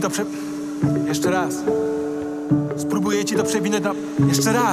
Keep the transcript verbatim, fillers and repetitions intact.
to prze... Jeszcze raz. Spróbuję ci to przewinąć na... Jeszcze raz.